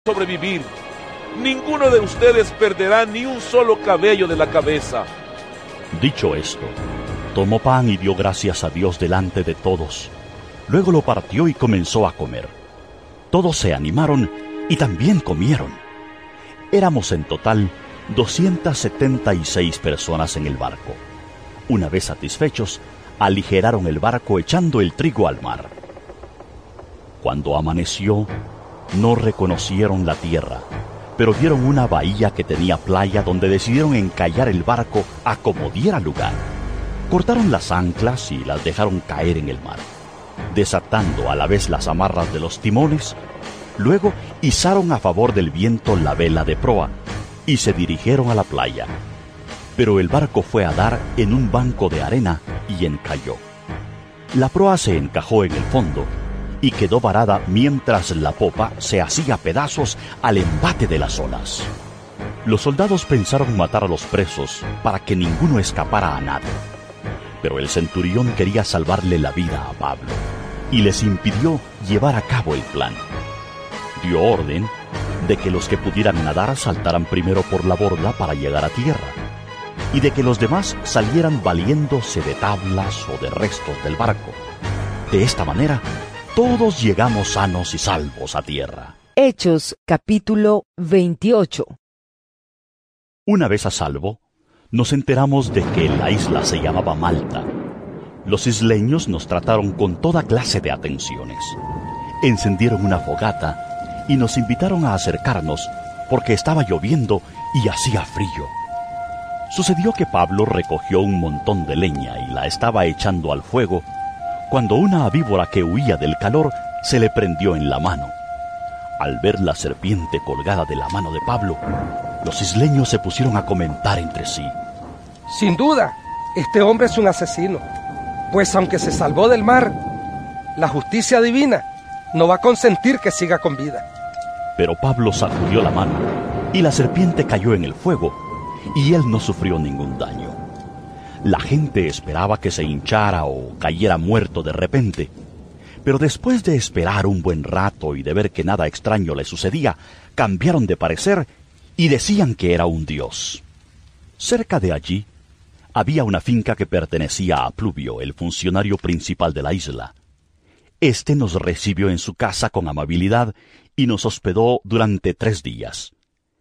sobrevivir. Ninguno de ustedes perderá ni un solo cabello de la cabeza. Dicho esto, tomó pan y dio gracias a Dios delante de todos. Luego lo partió y comenzó a comer. Todos se animaron y también comieron. Éramos en total 276 personas en el barco. Una vez satisfechos, aligeraron el barco echando el trigo al mar. Cuando amaneció, no reconocieron la tierra, pero vieron una bahía que tenía playa donde decidieron encallar el barco a como diera lugar. Cortaron las anclas y las dejaron caer en el mar, desatando a la vez las amarras de los timones. Luego izaron a favor del viento la vela de proa y se dirigieron a la playa. Pero el barco fue a dar en un banco de arena y encalló. La proa se encajó en el fondo y quedó varada mientras la popa se hacía pedazos al embate de las olas. Los soldados pensaron matar a los presos para que ninguno escapara a nado. Pero el centurión quería salvarle la vida a Pablo y les impidió llevar a cabo el plan. Dio orden de que los que pudieran nadar saltaran primero por la borda para llegar a tierra, y de que los demás salieran valiéndose de tablas o de restos del barco. De esta manera, todos llegamos sanos y salvos a tierra. Hechos, capítulo 28. Una vez a salvo, nos enteramos de que la isla se llamaba Malta. Los isleños nos trataron con toda clase de atenciones. Encendieron una fogata y nos invitaron a acercarnos porque estaba lloviendo y hacía frío. Sucedió que Pablo recogió un montón de leña y la estaba echando al fuego cuando una víbora que huía del calor se le prendió en la mano. Al ver la serpiente colgada de la mano de Pablo, los isleños se pusieron a comentar entre sí. Sin duda, este hombre es un asesino, pues aunque se salvó del mar, la justicia divina no va a consentir que siga con vida. Pero Pablo sacudió la mano y la serpiente cayó en el fuego y él no sufrió ningún daño. La gente esperaba que se hinchara o cayera muerto de repente, pero después de esperar un buen rato y de ver que nada extraño le sucedía, cambiaron de parecer y decían que era un dios. Cerca de allí había una finca que pertenecía a Pluvio, el funcionario principal de la isla. Este nos recibió en su casa con amabilidad y nos hospedó durante 3 días.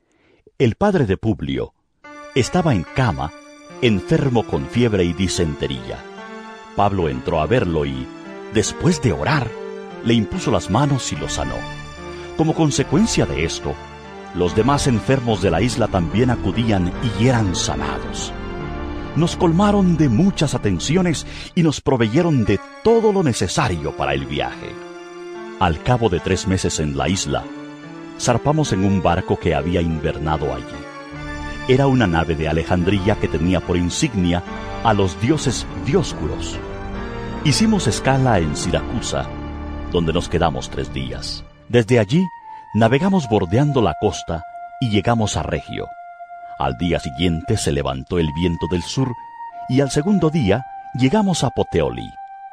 El padre de Publio estaba en cama, enfermo con fiebre y disentería. Pablo entró a verlo y, después de orar, le impuso las manos y lo sanó. Como consecuencia de esto, los demás enfermos de la isla también acudían y eran sanados. Nos colmaron de muchas atenciones y nos proveyeron de todo lo necesario para el viaje. Al cabo de 3 meses en la isla, zarpamos en un barco que había invernado allí. Era una nave de Alejandría que tenía por insignia a los dioses Dioscuros. Hicimos escala en Siracusa, donde nos quedamos 3 días. Desde allí, navegamos bordeando la costa y llegamos a Regio. Al día siguiente se levantó el viento del sur y al segundo día llegamos a Puteoli.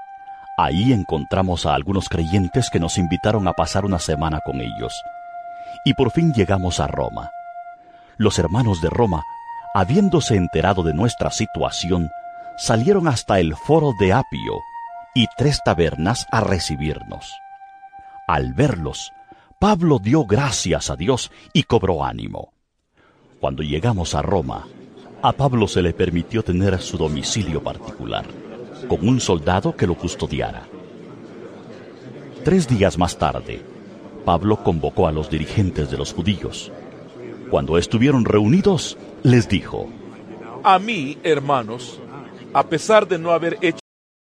Ahí encontramos a algunos creyentes que nos invitaron a pasar una semana con ellos. Y por fin llegamos a Roma. Los hermanos de Roma, habiéndose enterado de nuestra situación, salieron hasta el foro de Apio y 3 tabernas a recibirnos. Al verlos, Pablo dio gracias a Dios y cobró ánimo. Cuando llegamos a Roma, a Pablo se le permitió tener su domicilio particular, con un soldado que lo custodiara. 3 días más tarde, Pablo convocó a los dirigentes de los judíos. Cuando estuvieron reunidos, les dijo: A mí, hermanos, a pesar de no haber hecho